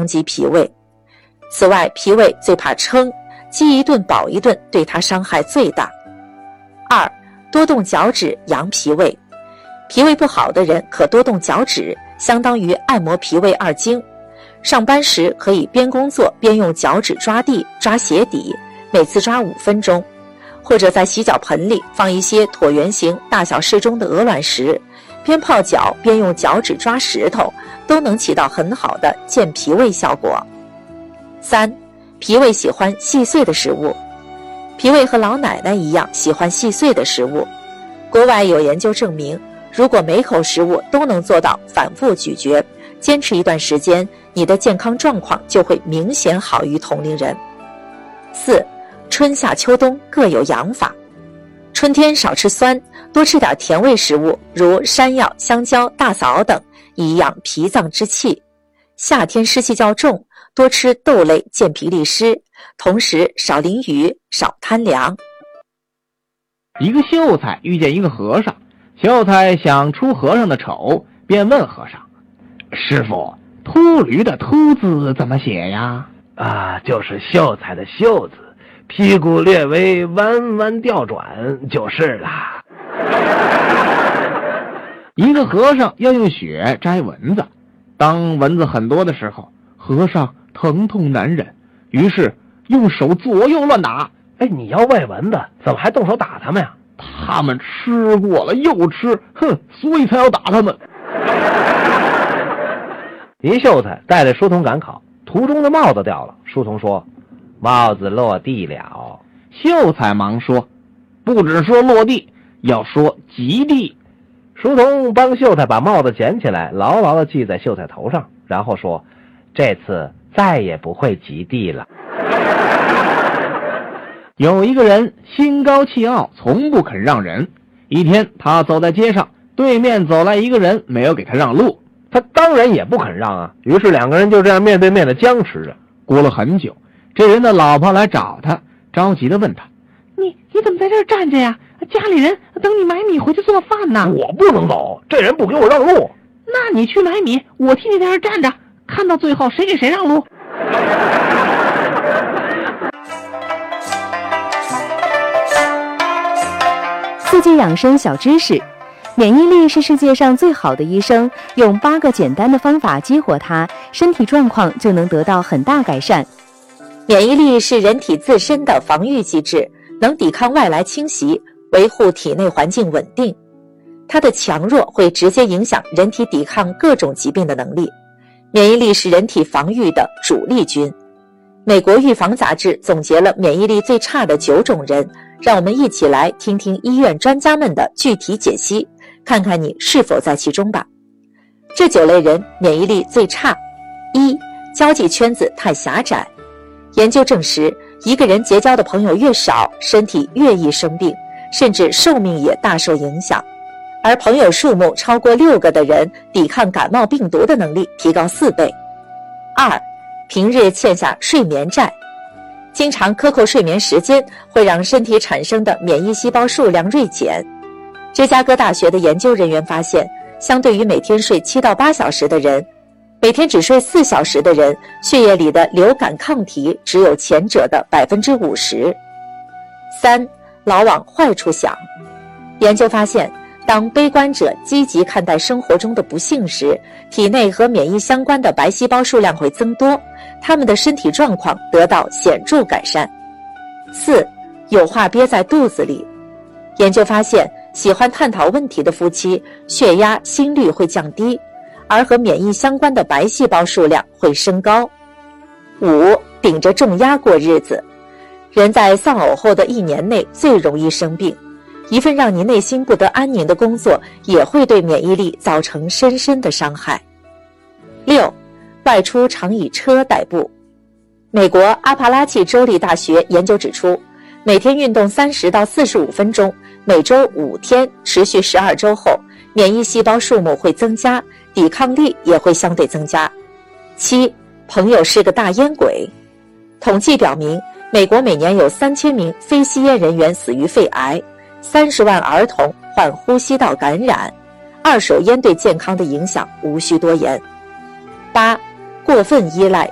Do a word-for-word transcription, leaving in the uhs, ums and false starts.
伤及脾胃。此外，脾胃最怕撑，饥一顿饱一顿对它伤害最大。二，多动脚趾养脾胃。脾胃不好的人可多动脚趾，相当于按摩脾胃二经。上班时可以边工作边用脚趾抓地、抓鞋底，每次抓五分钟，或者在洗脚盆里放一些椭圆形、大小适中的鹅卵石，边泡脚边用脚趾抓石头，都能起到很好的健脾胃效果。三，脾胃喜欢细碎的食物。脾胃和老奶奶一样喜欢细碎的食物。国外有研究证明，如果每口食物都能做到反复咀嚼，坚持一段时间，你的健康状况就会明显好于同龄人。四，春夏秋冬各有养法。春天少吃酸，多吃点甜味食物，如山药、香蕉、大枣等，以养脾脏之气。夏天湿气较重，多吃豆类健脾利湿，同时少淋雨，少贪凉。 一个秀才遇见一个和尚，秀才想出和尚的丑，便问和尚：师傅，秃驴的秃字怎么写呀？ 啊，就是秀才的秀字，屁股略微弯弯调转就是啦。 一个和尚要用雪摘蚊子，当蚊子很多的时候，和尚疼痛难忍，于是用手左右乱打。 哎，你要喂蚊子，怎么还动手打他们呀？ 他们吃过了又吃，哼，所以才要打他们。 一秀才带着书童赶考，途中的帽子掉了，书童说：帽子落地了。 秀才忙说：不只说落地，要说及地。 书童帮秀才把帽子捡起来，牢牢地系在秀才头上，然后说：这次再也不会及地了。 有一个人心高气傲，从不肯让人。一天他走在街上，对面走来一个人，没有给他让路， 他当然也不肯让啊。于是两个人就这样面对面的僵持着。 过了很久，这人的老婆来找他，着急地问他：你你怎么在这儿站着呀？家里人等你买米回去做饭呢。 我不能走，这人不给我让路。 那你去买米，我替你在这儿站着，看到最后谁给谁让路。 四季养生小知识：免疫力是世界上最好的医生，用八个简单的方法激活它，身体状况就能得到很大改善。 免疫力是人体自身的防御机制，能抵抗外来侵袭，维护体内环境稳定。它的强弱会直接影响人体抵抗各种疾病的能力。免疫力是人体防御的主力军。美国预防杂志总结了免疫力最差的九种人，让我们一起来听听医院专家们的具体解析，看看你是否在其中吧。这九类人免疫力最差。一、交际圈子太狭窄。研究证实，一个人结交的朋友越少，身体越易生病，甚至寿命也大受影响。而朋友数目超过六个的人，抵抗感冒病毒的能力提高四倍。二、平日欠下睡眠债。经常克扣睡眠时间，会让身体产生的免疫细胞数量锐减。芝加哥大学的研究人员发现，相对于每天睡七到八小时的人，每天只睡四小时的人，血液里的流感抗体只有前者的百分之五十。三、老往坏处想。研究发现，当悲观者积极看待生活中的不幸时，体内和免疫相关的白细胞数量会增多，他们的身体状况得到显著改善。四、有话憋在肚子里。研究发现，喜欢探讨问题的夫妻，血压、心率会降低，而和免疫相关的白细胞数量会升高。五、顶着重压过日子。人在丧偶后的一年内最容易生病，一份让你内心不得安宁的工作，也会对免疫力造成深深的伤害。六、外出常以车代步。美国阿帕拉契州立大学研究指出，每天运动三十到四十五分钟，每周五天，持续十二周后，免疫细胞数目会增加，抵抗力也会相对增加。七、朋友是个大烟鬼。统计表明，美国每年有三千名非吸烟人员死于肺癌，三十万儿童患呼吸道感染。二手烟对健康的影响无需多言。八、过分依赖